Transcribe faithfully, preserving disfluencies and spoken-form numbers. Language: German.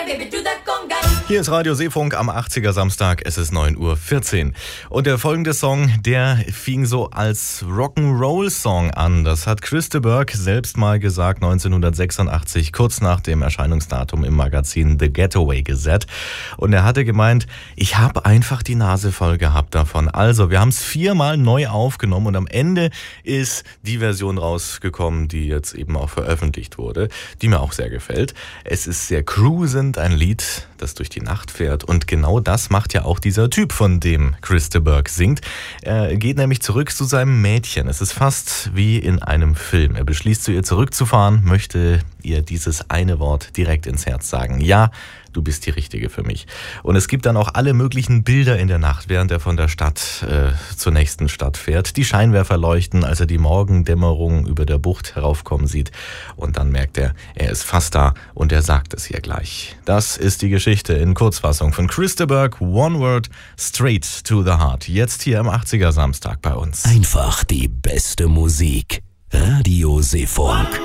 Hier ist Radio Seefunk am achtziger Samstag, es ist neun Uhr vierzehn. Und der folgende Song, der fing so als Rock'n'Roll-Song an. Das hat Chris de Burgh selbst mal gesagt, neunzehnhundertsechsundachtzig, kurz nach dem Erscheinungsdatum im Magazin The Getaway Gazette. Und er hatte gemeint, ich habe einfach die Nase voll gehabt davon. Also, wir haben es viermal neu aufgenommen und am Ende ist die Version rausgekommen, die jetzt eben auch veröffentlicht wurde, die mir auch sehr gefällt. Es ist sehr cruisend, ein Lied, das durch die Nacht fährt. Und genau das macht ja auch dieser Typ, von dem Chris de Burgh singt. Er geht nämlich zurück zu seinem Mädchen. Es ist fast wie in einem Film. Er beschließt, zu ihr zurückzufahren, möchte ihr dieses eine Wort direkt ins Herz sagen. Ja, du bist die Richtige für mich. Und es gibt dann auch alle möglichen Bilder in der Nacht, während er von der Stadt äh, zur nächsten Stadt fährt. Die Scheinwerfer leuchten, als er die Morgendämmerung über der Bucht heraufkommen sieht. Und dann merkt er, er ist fast da und er sagt es ihr gleich. Das ist die Geschichte in Kurzfassung von Chris de Burgh, One Word, Straight to the Heart. Jetzt hier am achtziger Samstag bei uns. Einfach die beste Musik. Radio Seefunk.